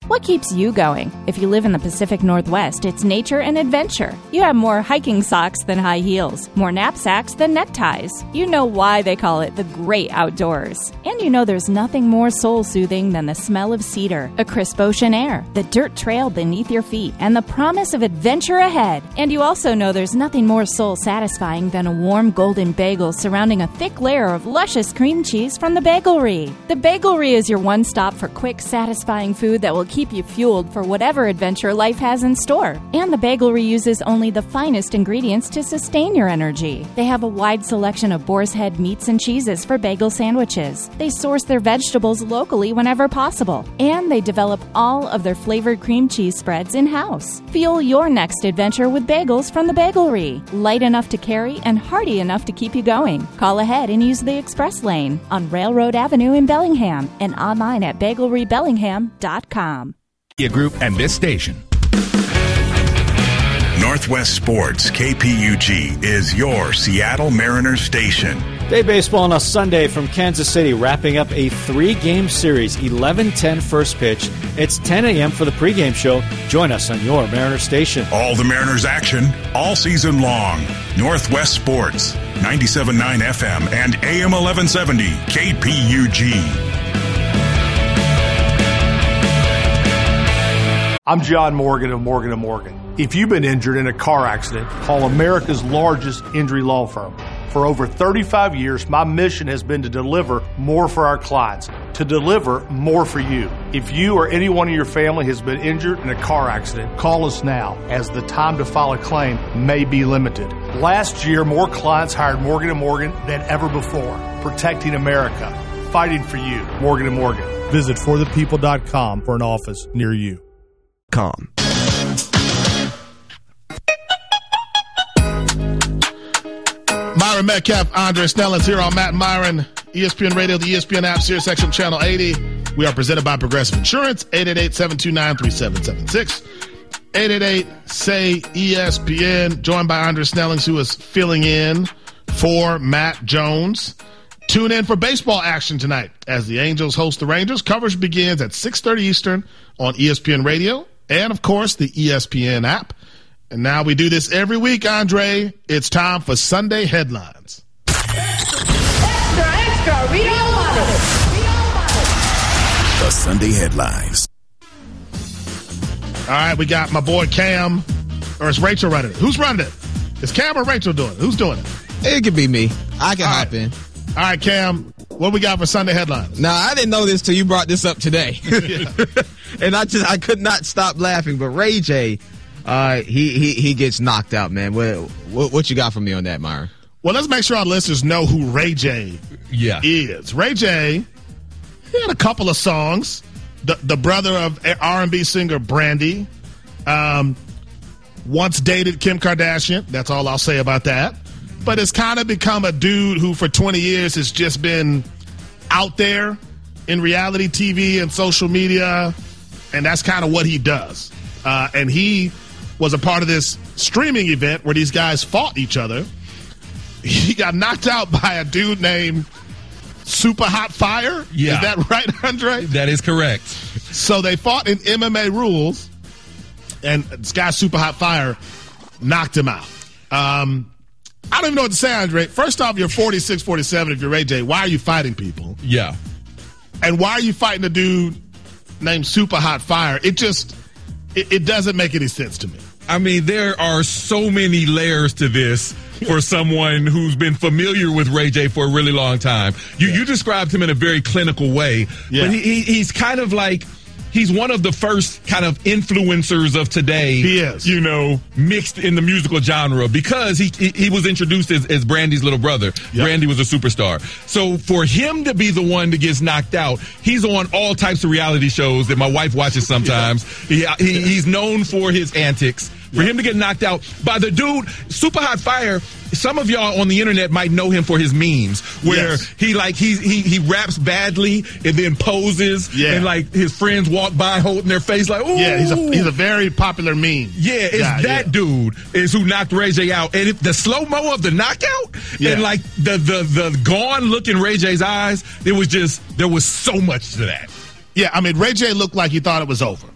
What keeps you going? If you live in the Pacific Northwest, it's nature and adventure. You have more hiking socks than high heels, more knapsacks than neckties. You know why they call it the great outdoors. And you know there's nothing more soul-soothing than the smell of cedar, a crisp ocean air, the dirt trail beneath your feet, and the promise of adventure ahead. And you also know there's nothing more soul-satisfying than a warm golden bagel surrounding a thick layer of luscious cream cheese from the Bagelry. The Bagelry is your one stop for quick, satisfying food that will keep you fueled for whatever adventure life has in store. And the Bagelry uses only the finest ingredients to sustain your energy. They have a wide selection of boar's head meats and cheeses for bagel sandwiches. They source their vegetables locally whenever possible. And they develop all of their flavored cream cheese spreads in-house. Fuel your next adventure with bagels from the Bagelry. Light enough to carry and hearty enough to keep you going. Call ahead and use the express lane on Railroad Avenue in Bellingham and online at bagelrybellingham.com. Group and this station. Northwest Sports, KPUG, is your Seattle Mariners station. Day baseball on a Sunday from Kansas City, wrapping up a 3-game series, 11-10 first pitch. It's 10 a.m. for the pregame show. Join us on your Mariners station. All the Mariners action, all season long. Northwest Sports, 97.9 FM and AM 1170, KPUG. I'm John Morgan of Morgan & Morgan. If you've been injured in a car accident, call America's largest injury law firm. For over 35 years, my mission has been to deliver more for our clients, to deliver more for you. If you or anyone in your family has been injured in a car accident, call us now, as the time to file a claim may be limited. Last year, more clients hired Morgan & Morgan than ever before, protecting America, fighting for you. Morgan & Morgan. Visit forthepeople.com for an office near you. Myron Metcalf, Andre Snellings here on Matt and Myron, ESPN Radio, the ESPN app, Sirius XM Channel 80. We are presented by Progressive Insurance, 888-729-3776. 888-SAY-ESPN, joined by Andre Snellings, who is filling in for Matt Jones. Tune in for baseball action tonight as the Angels host the Rangers. Coverage begins at 6:30 Eastern on ESPN Radio and, of course, the ESPN app. And now we do this every week, Andre. It's time for Sunday Headlines. Extra, extra, read all about it. The Sunday Headlines. All right, we got my boy Cam, or is Rachel running it? Who's running it? Is Cam or Rachel doing it? Who's doing it? It could be me. I can hop in. All right, Cam, what we got for Sunday Headlines? Now, I didn't know this till you brought this up today. And I could not stop laughing. But Ray J, he gets knocked out, man. What you got for me on that, Myron? Well, let's make sure our listeners know who Ray J is. Ray J, he had a couple of songs. The brother of R&B singer Brandy, once dated Kim Kardashian. That's all I'll say about that. But it's kind of become a dude who for 20 years has just been out there in reality TV and social media, and that's kind of what he does. And he was a part of this streaming event where these guys fought each other. He got knocked out by a dude named Super Hot Fire. Yeah. Is that right, Andre? That is correct. So they fought in MMA rules, and this guy Super Hot Fire knocked him out. I don't even know what to say, Andre. First off, you're 46, 47 if you're Ray J. Why are you fighting people? Yeah. And why are you fighting a dude named Super Hot Fire? It doesn't make any sense to me. I mean, there are so many layers to this for someone who's been familiar with Ray J for a really long time. You described him in a very clinical way, but he's kind of like, he's one of the first kind of influencers of today. He is. You know, mixed in the musical genre because he was introduced as Brandy's little brother. Yep. Brandy was a superstar. So for him to be the one that gets knocked out, he's on all types of reality shows that my wife watches sometimes. He's known for his antics. For him to get knocked out by the dude, Super Hot Fire, some of y'all on the internet might know him for his memes, where he raps badly and then poses, and like his friends walk by holding their face like, ooh. Yeah, he's a very popular meme. Yeah, it's that dude is who knocked Ray J out. And if the slow-mo of the knockout and like the gone look in Ray J's eyes, there was so much to that. Yeah, I mean, Ray J looked like he thought it was over.